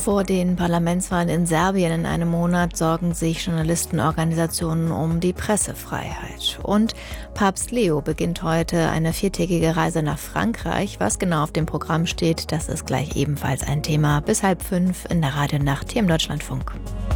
Vor den Parlamentswahlen in Serbien in einem Monat sorgen sich Journalistenorganisationen um die Pressefreiheit. Und Papst Leo beginnt heute eine 4-tägige Reise nach Frankreich. Was genau auf dem Programm steht, das ist gleich ebenfalls ein Thema bis 4:30 in der Radionacht hier im Deutschlandfunk.